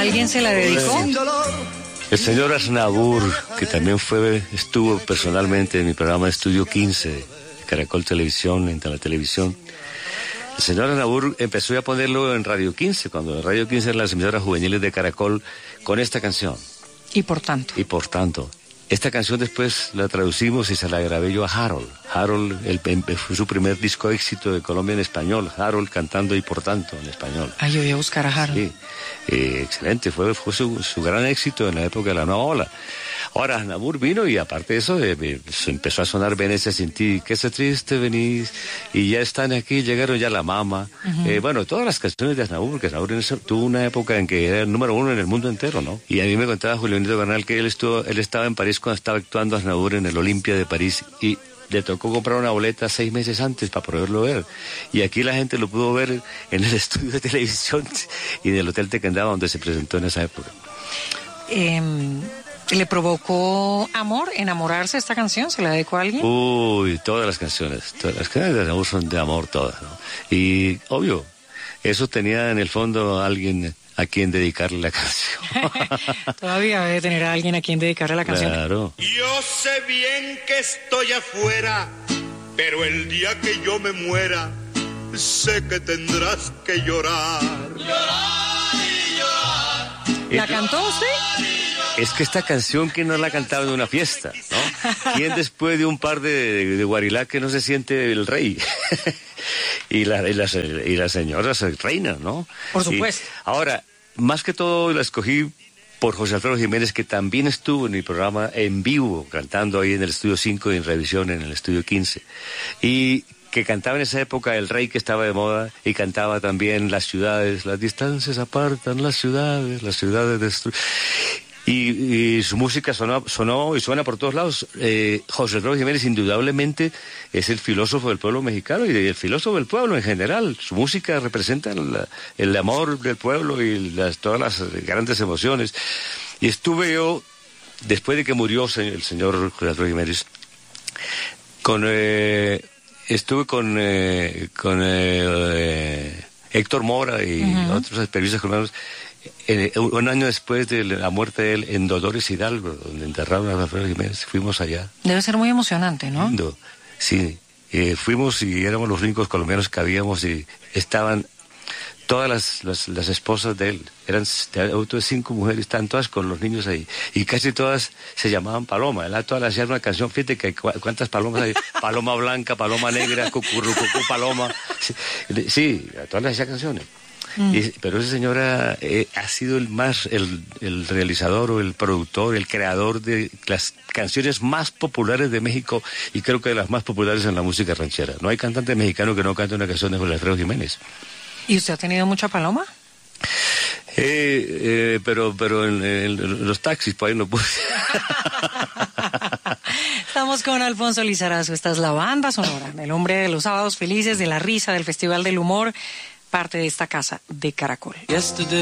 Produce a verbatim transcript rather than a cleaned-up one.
¿Alguien se la dedicó? El señor Aznavour, que también fue, estuvo personalmente en mi programa de Estudio quince, de Caracol Televisión, en la televisión. El señor Aznavour empezó a ponerlo en Radio quince, cuando en Radio quince eran las emisoras juveniles de Caracol, con esta canción. Y por tanto. Y por tanto. Esta canción después la traducimos y se la grabé yo a Harold. Harold el, fue su primer disco éxito de Colombia en español. Harold cantando y por tanto en español. Ah, yo voy a buscar a Harold. Sí, eh, excelente. Fue, fue su, su gran éxito en la época de la nueva ola. Ahora Aznavour vino y aparte de eso eh, eh, empezó a sonar Venecia sin ti, que se triste venís, y ya están aquí, llegaron ya la mama. Uh-huh. Eh, bueno, todas las canciones de Aznavour, porque Aznavour en ese, tuvo una época en que era el número uno en el mundo entero, ¿no? Y a mí me contaba Julio Benito Bernal que él estuvo, él estaba en París cuando estaba actuando Aznavour en el Olimpia de París y le tocó comprar una boleta seis meses antes para poderlo ver. Y aquí la gente lo pudo ver en el estudio de televisión y en el Hotel Tequendama donde se presentó en esa época. Eh... ¿Le provocó amor, enamorarse esta canción? ¿Se la dedicó a alguien? Uy, todas las canciones, todas las canciones de Aznavour son de amor todas, ¿no? Y, obvio, eso tenía en el fondo a alguien a quien dedicarle la canción. Todavía debe tener a alguien a quien dedicarle la canción. Claro. Yo sé bien que estoy afuera, pero el día que yo me muera, sé que tendrás que llorar. Llorar y llorar. ¿La cantó usted? Es que esta canción, ¿quién no la cantaba en una fiesta, no? ¿Quién después de un par de, de guarilaques no se siente el rey? y, la, y, las, y las señoras reinas, ¿no? Por supuesto. Y ahora, más que todo la escogí por José Alfredo Jiménez, que también estuvo en mi programa en vivo, cantando ahí en el Estudio cinco y en revisión en el Estudio quince. Y que cantaba en esa época El Rey, que estaba de moda, y cantaba también Las ciudades, las distancias apartan las ciudades, las ciudades destruyen. Y, y su música sonó, sonó y suena por todos lados. Eh, José Alfredo Jiménez indudablemente es el filósofo del pueblo mexicano y el filósofo del pueblo en general. Su música representa la, el amor del pueblo y las, todas las grandes emociones. Y estuve yo, después de que murió el señor José Alfredo Jiménez, con, eh, estuve con, eh, con eh, eh, Héctor Mora y uh-huh. otros periodistas colombianos. Eh, un año después de la muerte de él en Dolores Hidalgo, donde enterraron a Alfredo Jiménez, fuimos allá. Debe ser muy emocionante, ¿no? Lindo. Sí, eh, fuimos y éramos los únicos colombianos que habíamos y estaban todas las, las, las esposas de él, eran de cinco mujeres, estaban todas con los niños ahí, y casi todas se llamaban Paloma. Él a todas le hacían una canción, fíjate que cu cuántas palomas hay, Paloma Blanca, Paloma Negra, Cucurrucucú, Paloma, sí, sí, a todas les hacía canciones. Mm. Y, pero esa señora eh, ha sido el más, el, el realizador o el productor, el creador de las canciones más populares de México y creo que de las más populares en la música ranchera. No hay cantante mexicano que no cante una canción de José Alfredo Jiménez. ¿Y usted ha tenido mucha paloma? Eh, eh, pero pero en, en los taxis, por ahí no puse. Estamos con Alfonso Lizarazo. Esta es la banda sonora del hombre de los sábados felices, de la risa, del Festival del Humor, parte de esta casa de Caracol.